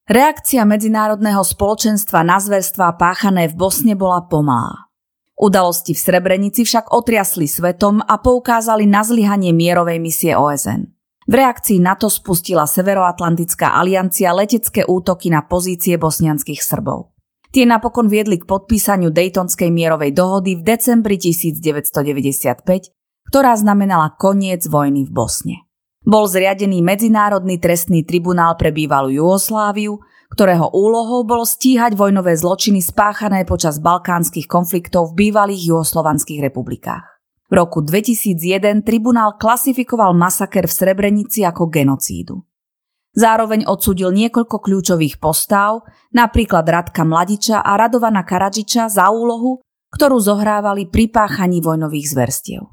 Reakcia medzinárodného spoločenstva na zverstvá páchané v Bosne bola pomalá. Udalosti v Srebrenici však otriasli svetom a poukázali na zlyhanie mierovej misie OSN. V reakcii na to spustila Severoatlantická aliancia letecké útoky na pozície bosnianskych Srbov. Tie napokon viedli k podpísaniu Daytonskej mierovej dohody v decembri 1995, ktorá znamenala koniec vojny v Bosne. Bol zriadený Medzinárodný trestný tribunál pre bývalú Jugosláviu, ktorého úlohou bolo stíhať vojnové zločiny spáchané počas balkánskych konfliktov v bývalých juhoslovanských republikách. V roku 2001 tribunál klasifikoval masaker v Srebrenici ako genocídu. Zároveň odsúdil niekoľko kľúčových postáv, napríklad Radka Mladiča a Radovana Karadžiča za úlohu, ktorú zohrávali pri páchaní vojnových zverstiev.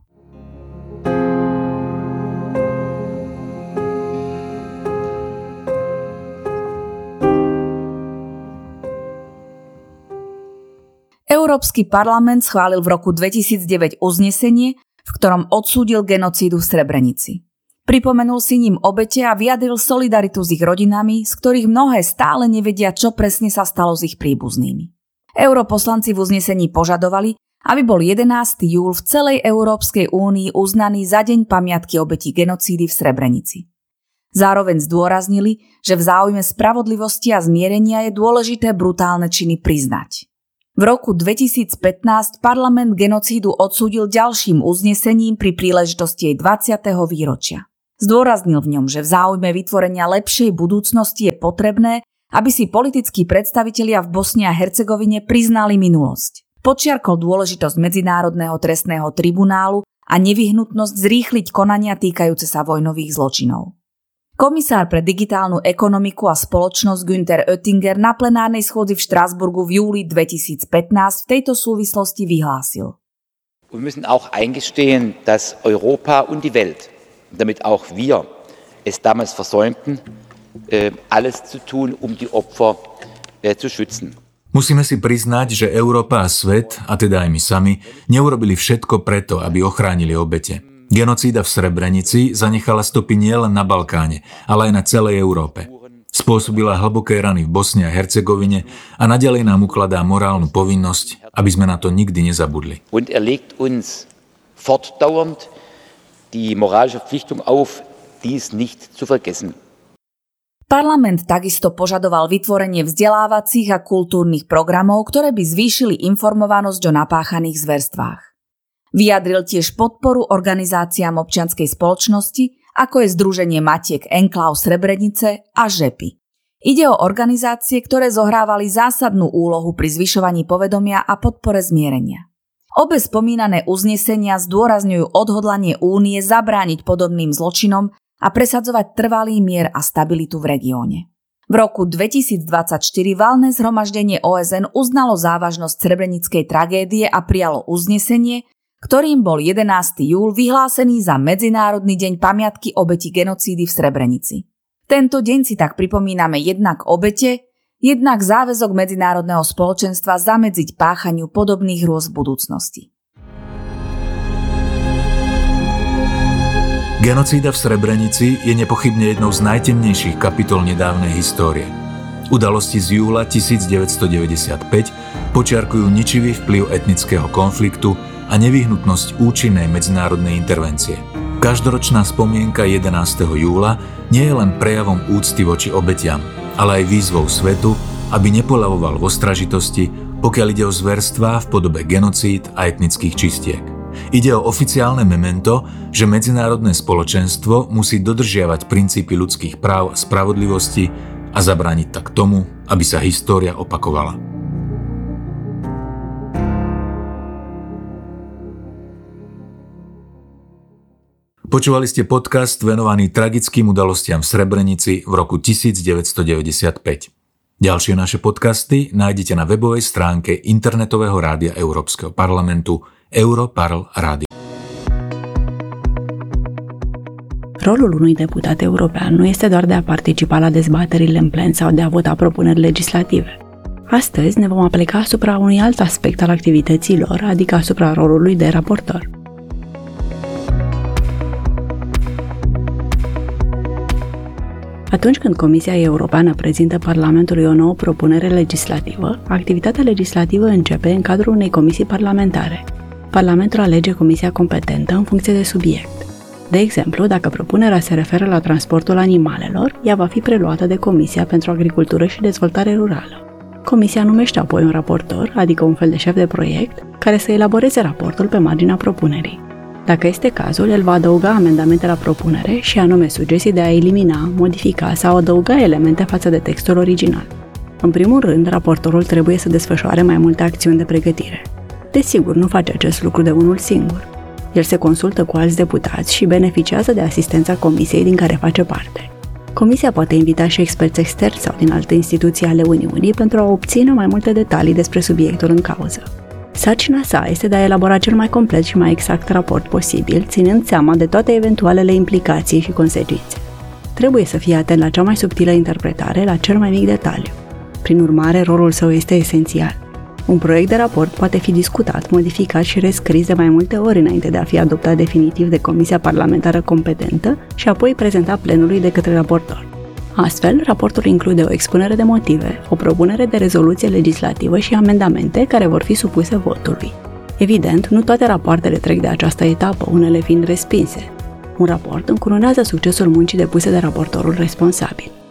Európsky parlament schválil v roku 2009 uznesenie, v ktorom odsúdil genocídu v Srebrenici. Pripomenul si ním obete a vyjadril solidaritu s ich rodinami, z ktorých mnohé stále nevedia, čo presne sa stalo s ich príbuznými. Europoslanci v uznesení požadovali, aby bol 11. júl v celej Európskej únii uznaný za deň pamiatky obetí genocídy v Srebrenici. Zároveň zdôraznili, že v záujme spravodlivosti a zmierenia je dôležité brutálne činy priznať. V roku 2015 parlament genocídu odsúdil ďalším uznesením pri príležitosti jej 20. výročia. Zdôraznil v ňom, že v záujme vytvorenia lepšej budúcnosti je potrebné, aby si politickí predstavitelia v Bosne a Hercegovine priznali minulosť. Podčiarkol dôležitosť Medzinárodného trestného tribunálu a nevyhnutnosť zrýchliť konania týkajúce sa vojnových zločinov. Komisár pre digitálnu ekonomiku a spoločnosť Günther Oettinger na plenárnej schôdzi v Štrasburgu v júli 2015 v tejto súvislosti vyhlásil. Wir müssen auch eingestehen, dass Europa und die Welt, damit auch wir es damals versäumten, alles zu tun, um die Opfer zu schützen. Musíme si priznať, že Európa a svet, a teda aj my sami, neurobili všetko preto, aby ochránili obete. Genocída v Srebrenici zanechala stopy nielen na Balkáne, ale aj na celej Európe. Spôsobila hlboké rany v Bosne a Hercegovine a naďalej nám ukladá morálnu povinnosť, aby sme na to nikdy nezabudli. Und legt uns fortdauernd die moralische Verpflichtung auf, dies nicht zu vergessen. Parlament takisto požadoval vytvorenie vzdelávacích a kultúrnych programov, ktoré by zvýšili informovanosť o napáchaných zverstvách. Vyjadril tiež podporu organizáciám občianskej spoločnosti, ako je Združenie matiek Enkláv Srebrenice a ŽEPy. Ide o organizácie, ktoré zohrávali zásadnú úlohu pri zvyšovaní povedomia a podpore zmierenia. Obe spomínané uznesenia zdôrazňujú odhodlanie Únie zabrániť podobným zločinom a presadzovať trvalý mier a stabilitu v regióne. V roku 2024 valné zhromaždenie OSN uznalo závažnosť srebrenickej tragédie a prijalo uznesenie, ktorým bol 11. júl vyhlásený za Medzinárodný deň pamiatky obetí genocídy v Srebrenici. Tento deň si tak pripomíname jednak obete, jednak záväzok medzinárodného spoločenstva zamedziť páchaniu podobných hrôz v budúcnosti. Genocída v Srebrenici je nepochybne jednou z najtemnejších kapitol nedávnej histórie. Udalosti z júla 1995 počiarkujú ničivý vplyv etnického konfliktu a nevyhnutnosť účinnej medzinárodnej intervencie. Každoročná spomienka 11. júla nie je len prejavom úcty voči obetiam, ale aj výzvou svetu, aby nepoľavoval v ostražitosti, pokiaľ ide o zverstvá v podobe genocíd a etnických čistiek. Ide o oficiálne memento, že medzinárodné spoločenstvo musí dodržiavať princípy ľudských práv a spravodlivosti a zabrániť tak tomu, aby sa história opakovala. Počúvali ste podcast venovaný tragickým udalostiam v Srebrenici v roku 1995. Ďalšie naše podcasty nájdete na webovej stránke internetového rádia Európskeho parlamentu Europarl Radio. Rolul unui deputat european nu este doar de a participa la dezbaterile în plen sau de a vota propuneri legislative. Astăzi ne vom aplica asupra unui alt aspect al activității lor, adică asupra rolului de raportor. Atunci când Comisia Europeană prezintă Parlamentului o nouă propunere legislativă, activitatea legislativă începe în cadrul unei comisii parlamentare. Parlamentul alege comisia competentă în funcție de subiect. De exemplu, dacă propunerea se referă la transportul animalelor, ea va fi preluată de Comisia pentru Agricultură și Dezvoltare Rurală. Comisia numește apoi un raportor, adică un fel de șef de proiect, care să elaboreze raportul pe marginea propunerii. Dacă este cazul, el va adăuga amendamente la propunere și anume sugestii de a elimina, modifica sau adăuga elemente față de textul original. În primul rând, raportorul trebuie să desfășoare mai multe acțiuni de pregătire. Desigur, nu face acest lucru de unul singur. El se consultă cu alți deputați și beneficiază de asistența comisiei din care face parte. Comisia poate invita și experți externi sau din alte instituții ale Uniunii pentru a obține mai multe detalii despre subiectul în cauză. Sarcina sa este de a elabora cel mai complet și mai exact raport posibil, ținând seama de toate eventualele implicații și consecințe. Trebuie să fie atent la cea mai subtilă interpretare, la cel mai mic detaliu. Prin urmare, rolul său este esențial. Un proiect de raport poate fi discutat, modificat și rescris de mai multe ori înainte de a fi adoptat definitiv de Comisia Parlamentară competentă și apoi prezentat plenului de către raportor. Astfel, raportul include o expunere de motive, o propunere de rezoluție legislativă și amendamente care vor fi supuse votului. Evident, nu toate rapoartele trec de această etapă, unele fiind respinse. Un raport încununează succesul muncii depuse de raportorul responsabil.